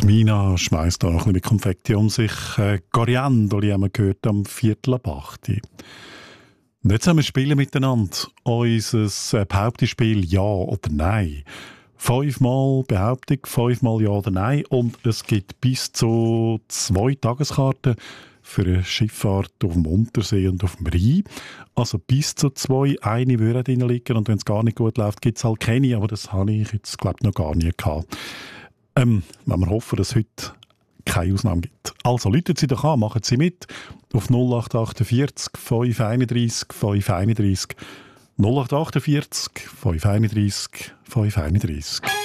Mina schmeißt da noch ein bisschen mit Konfetti um sich. Coriandoli haben wir gehört am 7:45. Und jetzt haben wir Spiele miteinander. Unser Behauptungsspiel Ja oder Nein. 5-mal Behauptung, 5-mal Ja oder Nein. Und es gibt bis zu 2 Tageskarten für eine Schifffahrt auf dem Untersee und auf dem Rhein. Also bis zu 2. Eine würde drin liegen. Und wenn es gar nicht gut läuft, gibt es halt keine. Aber das habe ich jetzt, glaube ich, noch gar nie gehabt. Wenn wir hoffen, dass es heute keine Ausnahme gibt. Also, läuten Sie doch an, machen Sie mit auf 0848 531 531 0848 531 531.